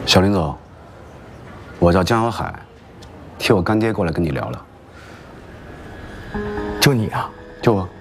小林总，我叫江小海，替我干爹过来跟你聊聊。 就你啊？ 就我。